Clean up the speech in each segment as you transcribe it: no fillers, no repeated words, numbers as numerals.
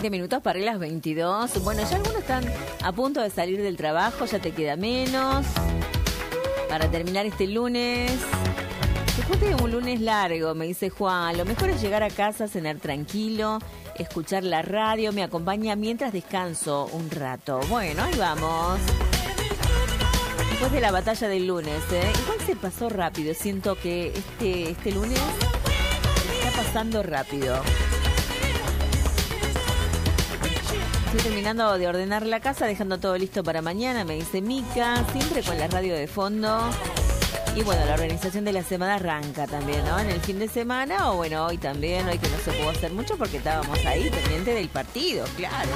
20 minutos para las 22. Bueno, ya algunos están a punto de salir del trabajo, ya te queda menos para terminar este lunes. Después de un lunes largo, me dice Juan, lo mejor es llegar a casa, cenar tranquilo, escuchar la radio, me acompaña mientras descanso un rato. Bueno, ahí vamos. Después de la batalla del lunes, igual se pasó rápido. Siento que este lunes está pasando rápido. Estoy terminando de ordenar la casa, dejando todo listo para mañana, me dice Mica, siempre con la radio de fondo. Y bueno, la organización de la semana arranca también, ¿no? En el fin de semana, o bueno, hoy también, hoy que no se pudo hacer mucho porque estábamos ahí pendientes del partido, claro.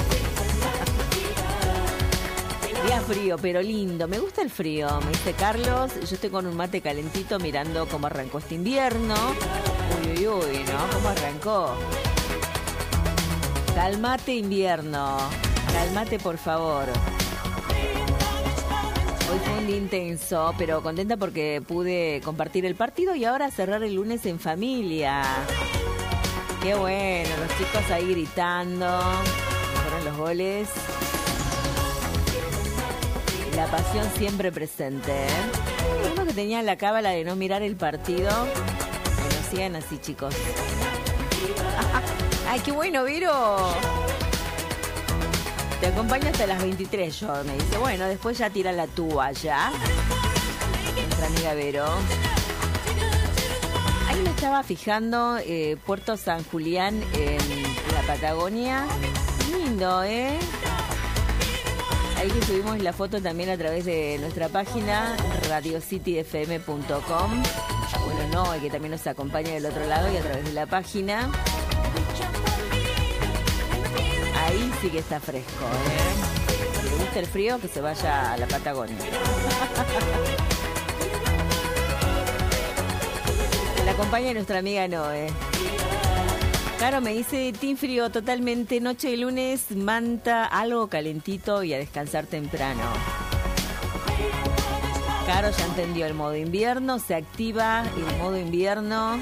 Día frío, pero lindo. Me gusta el frío, me dice Carlos. Yo estoy con un mate calentito mirando cómo arrancó este invierno. Uy, uy, uy, ¿no? ¿Cómo arrancó? Calmate, invierno. Calmate, por favor. Hoy fue un día intenso, pero contenta porque pude compartir el partido y ahora cerrar el lunes en familia. Qué bueno, los chicos ahí gritando. Fueron los goles. La pasión siempre presente, ¿eh? Uno que tenía la cábala de no mirar el partido. Bueno, sigan así, chicos. ¡Ay, qué bueno, Vero! Te acompaño hasta las 23, yo, me dice. Bueno, después ya tira la toalla. Nuestra amiga Vero. Ahí me estaba fijando Puerto San Julián en la Patagonia. Lindo, ¿eh? Ahí que subimos la foto también a través de nuestra página radiocityfm.com. Bueno, no, el que también nos acompaña del otro lado y a través de la página. Ahí sí que está fresco, ¿eh? Si le gusta el frío, que se vaya a la Patagonia. La acompaña nuestra amiga Noé. Claro, me dice, team frío totalmente, noche de lunes, manta, algo calentito y a descansar temprano. Caro ya entendió el modo invierno, se activa el modo invierno.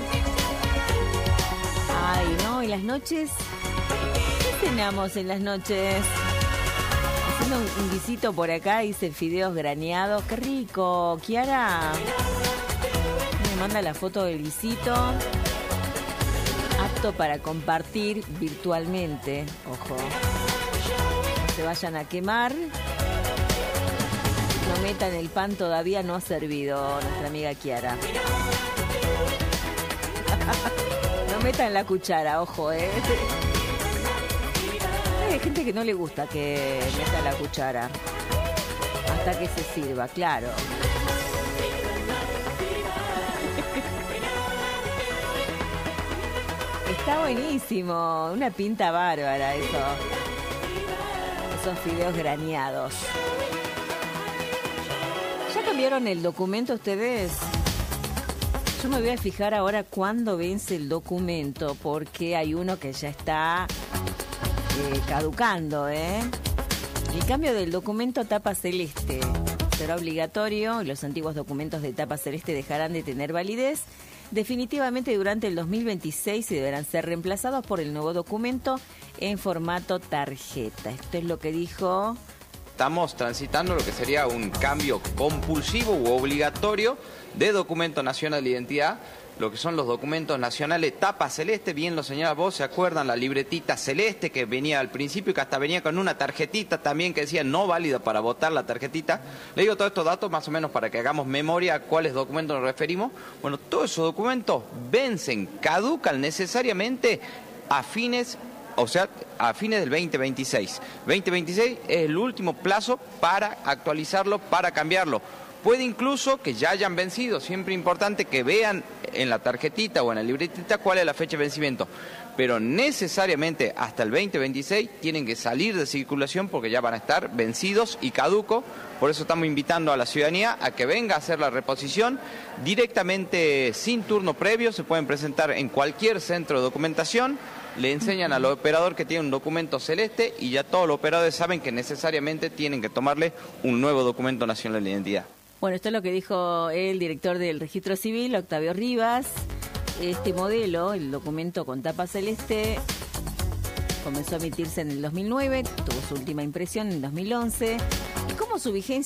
Ay, no, ¿y las noches? ¿Qué cenamos en las noches? Haciendo un guisito por acá, dice fideos graneados. ¡Qué rico! Kiara me manda la foto del guisito. Apto para compartir virtualmente. Ojo. No se vayan a quemar. No metan el pan, todavía no ha servido nuestra amiga Kiara. No metan la cuchara, ojo, ¿eh? Hay gente que no le gusta que meta la cuchara hasta que se sirva, claro. Está buenísimo, una pinta bárbara eso. Esos fideos graneados. ¿Ya cambiaron el documento ustedes? Yo me voy a fijar ahora cuándo vence el documento, porque hay uno que ya está caducando, ¿eh? El cambio del documento tapa celeste será obligatorio. Los antiguos documentos de tapa celeste dejarán de tener validez. Definitivamente durante el 2026 se deberán ser reemplazados por el nuevo documento en formato tarjeta. Esto es lo que dijo. Estamos transitando lo que sería un cambio compulsivo u obligatorio de documento nacional de identidad, lo que son los documentos nacionales tapa celeste, bien lo señala vos, ¿se acuerdan? La libretita celeste que venía al principio, que hasta venía con una tarjetita también que decía no válida para votar la tarjetita. Le digo todos estos datos más o menos para que hagamos memoria a cuáles documentos nos referimos. Bueno, todos esos documentos vencen, caducan necesariamente a fines del 2026. 2026 es el último plazo para actualizarlo, para cambiarlo. Puede incluso que ya hayan vencido, siempre importante que vean en la tarjetita o en la libretita cuál es la fecha de vencimiento. Pero necesariamente hasta el 2026 tienen que salir de circulación porque ya van a estar vencidos y caducos. Por eso estamos invitando a la ciudadanía a que venga a hacer la reposición directamente sin turno previo. Se pueden presentar en cualquier centro de documentación. Le enseñan al operador que tiene un documento celeste y ya todos los operadores saben que necesariamente tienen que tomarle un nuevo documento nacional de identidad. Bueno, esto es lo que dijo el director del Registro Civil, Octavio Rivas. Este modelo, el documento con tapa celeste, Comenzó a emitirse en el 2009, tuvo su última impresión en 2011 y como su vigencia